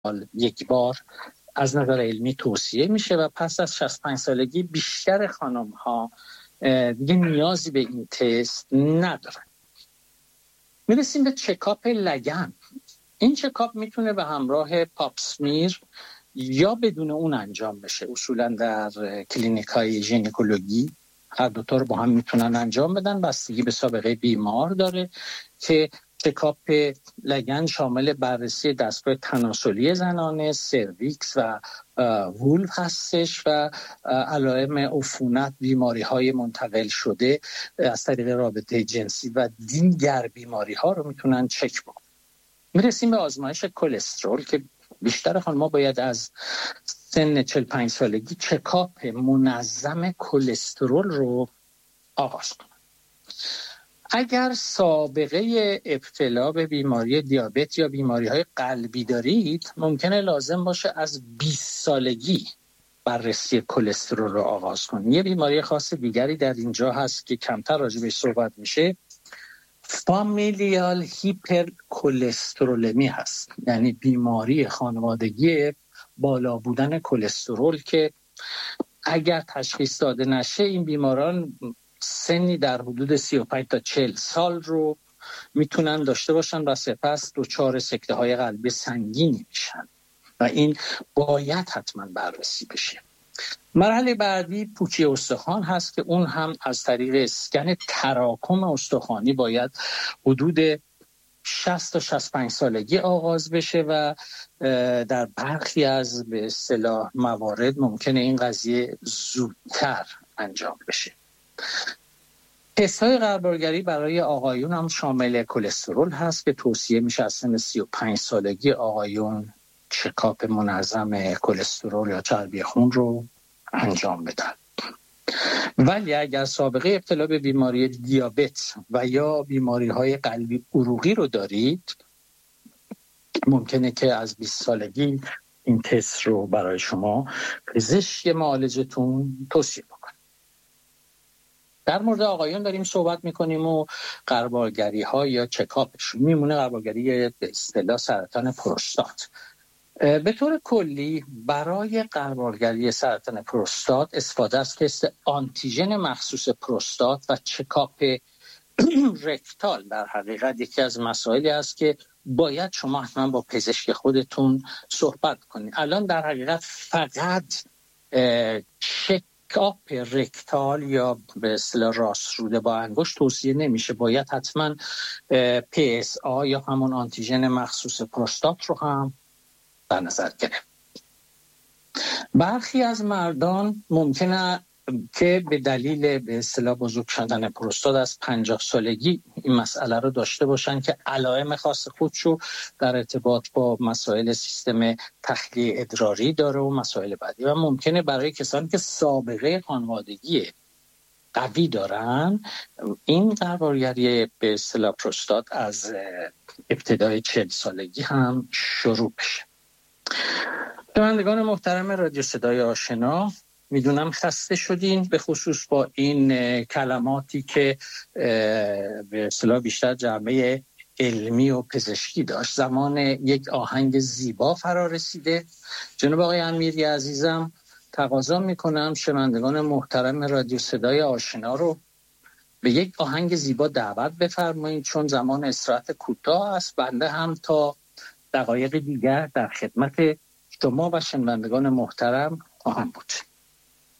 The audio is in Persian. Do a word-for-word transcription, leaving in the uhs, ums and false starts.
یک بار از نظر علمی توصیه میشه و پس از شصت و پنج سالگی بیشتر خانم ها دیگه نیازی به این تست ندارن. میرسیم به چکاپ لگن. این چکاپ میتونه به همراه پاپسمیر یا بدون اون انجام بشه. اصولا در کلینیک های ژینکولوژی هر دوتا رو با هم میتونن انجام بدن، بستگی به سابقه بیمار داره که چکاپ لگن شامل بررسی دستگاه تناسلی زنانه، سرویکس و وولو هستش و علائم عفونت، بیماری های منتقل شده از طریق رابطه جنسی و دیگر بیماری ها رو میتونن چک بکنن. میرسیم به آزمایش کلسترول که بیشتر خانم‌ها باید از سن چهل و پنج سالگی چکاپ منظم کلسترول رو آغاز کنن. اگر سابقه ابتلا به بیماری دیابت یا بیماری‌های قلبی دارید، ممکنه لازم باشه از بیست سالگی بررسی کلسترول رو آغاز کنید. یه بیماری خاص دیگری در اینجا هست که کمتر راجع بهش صحبت میشه، فامیلیال هیپرکلسترولمی هست، یعنی بیماری خانوادگی بالا بودن کلسترول که اگر تشخیص داده نشه این بیماران سنی در حدود سی و پنج تا چهل سال رو میتونن داشته باشن و سپس دچار سکته های قلبی سنگینی میشن و این باید حتما بررسی بشه. مرحله بعدی پوکی استخوان هست که اون هم از طریق اسکن تراکم استخوانی باید حدود شصت تا شصت و پنج سالگی آغاز بشه و در برخی از به اصطلاح موارد ممکنه این قضیه زودتر انجام بشه. تست‌های قربالگری برای آقایون هم شامل کلسترول هست که توصیه میشه از سن سی و پنج سالگی آقایون چکاپ منظم کلسترول یا چربی خون رو انجام بدن. ولی اگر سابقه ابتلا به بیماری دیابت و یا بیماری‌های قلبی عروقی رو دارید، ممکنه که از بیست سالگی این تست رو برای شما پزشک معالجتون توصیه بکنه. در مورد آقایون داریم صحبت میکنیم و قربالگری ها یا چکاپشون میمونه قربالگری به اصطلاح سرطان پروستات. به طور کلی برای قربالگری سرطان پروستات استفاده از تست آنتیژن مخصوص پروستات و چکاپ رکتال در حقیقت یکی از مسائلی است که باید شما حتما با پزشک خودتون صحبت کنید. الان در حقیقت فقط چکاپ رکتال یا به اصطلاح راست روده با انگشت توصیه نمیشه، باید حتما پی اس آ یا همون آنتیژن مخصوص پروستات رو هم در نظر گرفت. برخی از مردان ممکنه که به دلیل به اصطلاح بزرگ شدن پروستات از پنجاه سالگی این مسئله رو داشته باشن که علائم خاص خودشو در ارتباط با مسائل سیستم تخلیه ادراری داره و مسائل بعدی و ممکنه برای کسانی که سابقه خانوادگی قوی دارن این قربالگری به اصطلاح پروستات از ابتدای چهل سالگی هم شروع بشه. شنوندگان محترم رادیو صدای آشنا، میدونم خسته شدین به خصوص با این کلماتی که به اصطلاح بیشتر جنبه علمی و پزشکی داشت. زمان یک آهنگ زیبا فرا رسیده. جناب آقای امیری عزیزم، تقاضا میکنم شنوندگان محترم رادیو صدای آشنا رو به یک آهنگ زیبا دعوت بفرمایید، چون زمان استراحت کوتاه است. بنده هم تا دقایق دیگر در خدمت شما و شنوندگان محترم خواهم بود.